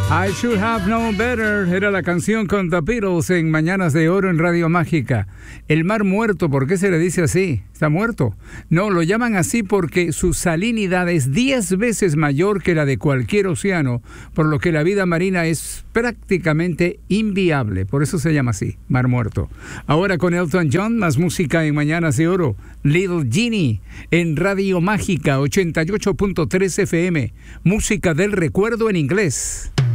I Should Have Known Better era la canción con The Beatles en Mañanas de Oro en Radio Mágica. El mar muerto, ¿por qué se le dice así? ¿Está muerto? No, lo llaman así porque su salinidad es 10 veces mayor que la de cualquier océano, por lo que la vida marina es prácticamente inviable. Por eso se llama así, mar muerto. Ahora con Elton John, más música en Mañanas de Oro. Little Genie en Radio Mágica 88.3 FM. Música del recuerdo en inglés.